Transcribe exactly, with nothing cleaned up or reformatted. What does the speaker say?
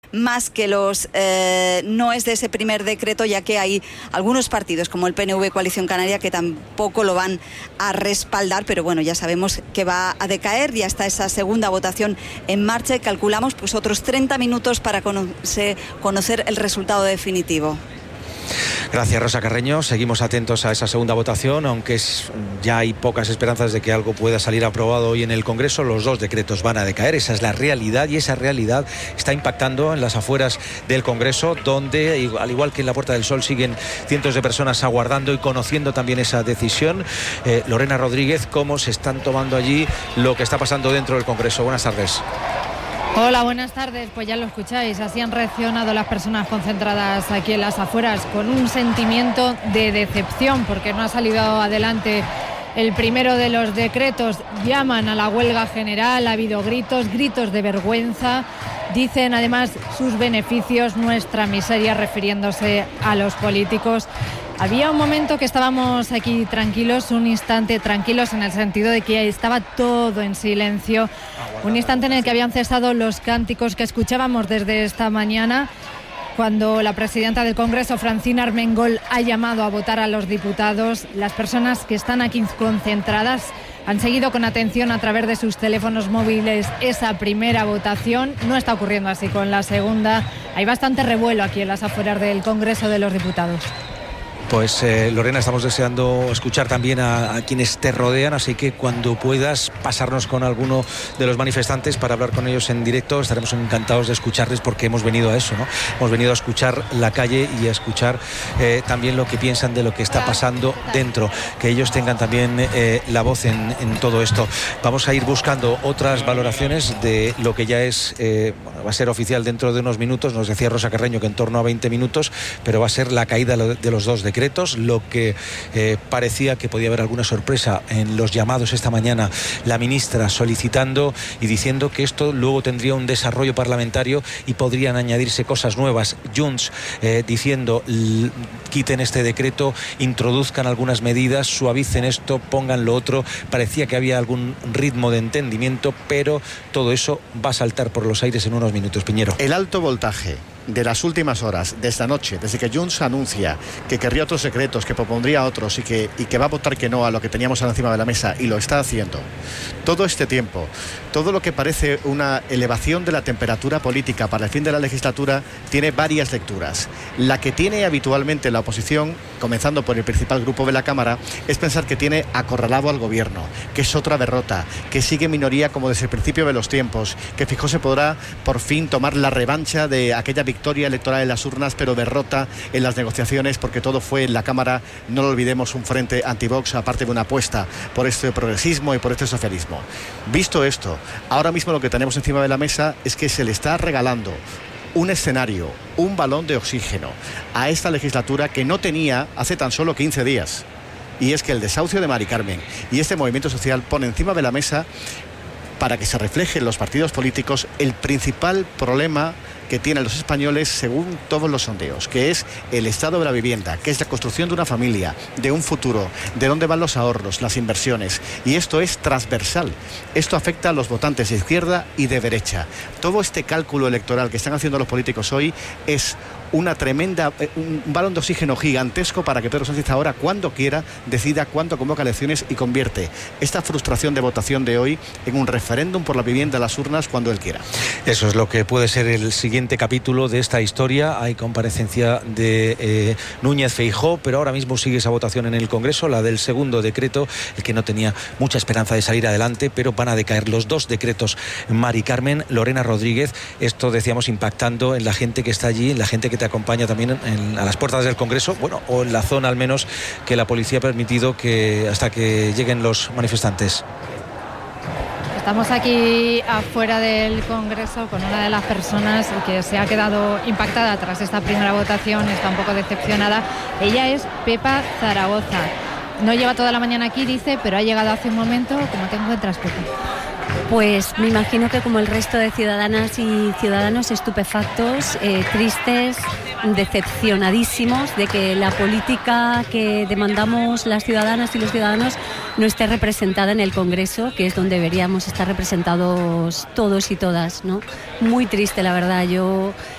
más que los eh, noes de ese primer decreto, ya que hay algunos partidos como el P N V Coalición Canaria que tampoco lo van a respaldar, pero bueno, ya sabemos que va a decaer. Ya está esa segunda votación en marcha y calculamos pues otros treinta minutos para conocer, conocer el resultado definitivo. Gracias, Rosa Carreño. Seguimos atentos a esa segunda votación, aunque es, ya hay pocas esperanzas de que algo pueda salir aprobado hoy en el Congreso. Los dos decretos van a decaer, esa es la realidad, y esa realidad está impactando en las afueras del Congreso, donde, al igual que en la Puerta del Sol, siguen cientos de personas aguardando y conociendo también esa decisión. Eh, Lorena Rodríguez, ¿cómo se están tomando allí lo que está pasando dentro del Congreso? Buenas tardes. Hola, buenas tardes. Pues ya lo escucháis, así han reaccionado las personas concentradas aquí en las afueras, con un sentimiento de decepción porque no ha salido adelante el primero de los decretos. Llaman a la huelga general, ha habido gritos, gritos de vergüenza. Dicen además sus beneficios, nuestra miseria, refiriéndose a los políticos. Había un momento que estábamos aquí tranquilos, un instante tranquilos en el sentido de que estaba todo en silencio, un instante en el que habían cesado los cánticos que escuchábamos desde esta mañana, cuando la presidenta del Congreso, Francina Armengol, ha llamado a votar a los diputados. Las personas que están aquí concentradas han seguido con atención a través de sus teléfonos móviles esa primera votación. No está ocurriendo así con la segunda. Hay bastante revuelo aquí en las afueras del Congreso de los Diputados. Pues eh, Lorena, estamos deseando escuchar también a, a quienes te rodean, así que cuando puedas pasarnos con alguno de los manifestantes para hablar con ellos en directo, estaremos encantados de escucharles, porque hemos venido a eso, ¿no? Hemos venido a escuchar la calle y a escuchar eh, también lo que piensan de lo que está pasando dentro, que ellos tengan también eh, la voz en, en todo esto. Vamos a ir buscando otras valoraciones de lo que ya es, eh, bueno, va a ser oficial dentro de unos minutos. Nos decía Rosa Carreño que en torno a veinte minutos, pero va a ser la caída de los dos decretos. Lo que eh, parecía que podía haber alguna sorpresa en los llamados esta mañana, la ministra solicitando y diciendo que esto luego tendría un desarrollo parlamentario y podrían añadirse cosas nuevas. Junts eh, diciendo quiten este decreto, introduzcan algunas medidas, suavicen esto, pongan lo otro. Parecía que había algún ritmo de entendimiento, pero todo eso va a saltar por los aires en unos minutos. Piñero. El alto voltaje de las últimas horas, de esta noche, desde que Junts anuncia que querría otros secretos, que propondría otros y que, y que va a votar que no a lo que teníamos encima de la mesa, y lo está haciendo todo este tiempo, todo lo que parece una elevación de la temperatura política para el fin de la legislatura, tiene varias lecturas. La que tiene habitualmente la oposición, comenzando por el principal grupo de la Cámara, es pensar que tiene acorralado al gobierno, que es otra derrota, que sigue minoría como desde el principio de los tiempos, que Feijóo podrá por fin tomar la revancha de aquella victoria electoral en las urnas, pero derrota en las negociaciones, porque todo fue en la Cámara, no lo olvidemos, un frente anti-Vox, aparte de una apuesta por este progresismo y por este socialismo. Visto esto, ahora mismo lo que tenemos encima de la mesa es que se le está regalando un escenario, un balón de oxígeno a esta legislatura que no tenía hace tan solo quince días. Y es que el desahucio de Mari Carmen y este movimiento social pone encima de la mesa, para que se refleje en los partidos políticos, el principal problema que tienen los españoles según todos los sondeos, que es el estado de la vivienda, que es la construcción de una familia, de un futuro, de dónde van los ahorros, las inversiones. Y esto es transversal. Esto afecta a los votantes de izquierda y de derecha. Todo este cálculo electoral que están haciendo los políticos hoy es una tremenda, un balón de oxígeno gigantesco para que Pedro Sánchez ahora, cuando quiera, decida cuándo convoca elecciones y convierte esta frustración de votación de hoy en un referéndum por la vivienda a las urnas cuando él quiera. Eso es lo que puede ser el siguiente capítulo de esta historia. Hay comparecencia de eh, Núñez Feijóo, pero ahora mismo sigue esa votación en el Congreso, la del segundo decreto, el que no tenía mucha esperanza de salir adelante, pero van a decaer los dos decretos. Mari Carmen, Lorena Rodríguez, esto decíamos impactando en la gente que está allí, en la gente que te acompaña también en, a las puertas del Congreso, bueno, o en la zona al menos que la policía ha permitido que hasta que lleguen los manifestantes. Estamos aquí afuera del Congreso con una de las personas que se ha quedado impactada tras esta primera votación, está un poco decepcionada. Ella es Pepa Zaragoza. No lleva toda la mañana aquí, dice, pero ha llegado hace un momento. ¿Cómo te encuentras, Pepa? Pues me imagino que como el resto de ciudadanas y ciudadanos, estupefactos, eh, tristes, decepcionadísimos de que la política que demandamos las ciudadanas y los ciudadanos no esté representada en el Congreso, que es donde deberíamos estar representados todos y todas, ¿no? Muy triste, la verdad. Yo